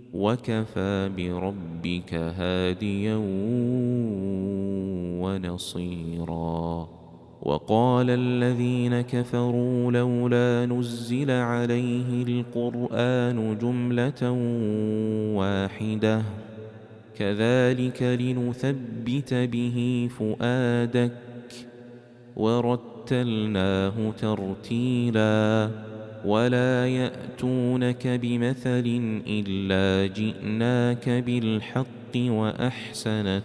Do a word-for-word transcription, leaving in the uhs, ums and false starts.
وكفى بربك هاديا ونصيرا. وقال الذين كفروا لولا نزل عليه القرآن جملة واحدة كذلك لنثبت به فؤادك ورتلناه ترتيلا ولا يأتونك بمثل إلا جئناك بالحق وأحسن